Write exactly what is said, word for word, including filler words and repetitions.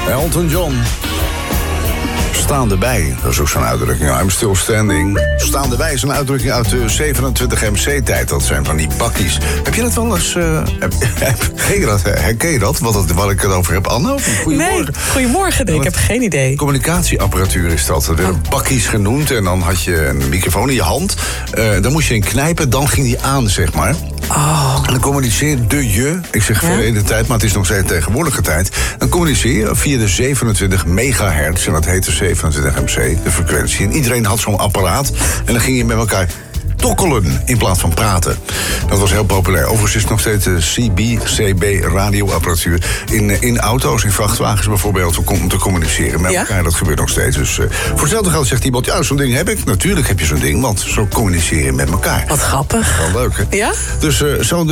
Elton John. Staande bij, dat is ook zo'n uitdrukking. I'm still standing. Staande bij is een uitdrukking uit de zevenentwintig M C-tijd. Dat zijn van die bakkies. Heb je dat wel eens... Uh, heb, heb, herken je dat, wat, dat, wat ik erover heb, Anne? Nee, goedemorgen. Nee, ik heb geen idee. Communicatieapparatuur is dat. Dat werden bakkies genoemd. En dan had je een microfoon in je hand. Uh, dan moest je in knijpen, dan ging die aan, zeg maar. Oh. En dan communiceerde je, ik zeg Ja? verleden tijd, maar het is nog steeds tegenwoordige tijd. Dan communiceer je via de zevenentwintig megahertz. En dat heette zevenentwintig M C, de frequentie. En iedereen had zo'n apparaat. En dan ging je met elkaar tokkelen in plaats van praten. Dat was heel populair. Overigens is het nog steeds de C B, C B radioapparatuur in, in auto's, in vrachtwagens bijvoorbeeld, om te communiceren met Ja? elkaar. Dat gebeurt nog steeds. Dus uh, voor hetzelfde geld zegt iemand, ja, zo'n ding heb ik. Natuurlijk heb je zo'n ding, want zo communiceren met elkaar. Wat grappig. Wel leuk, hè? Ja? Dus uh, zo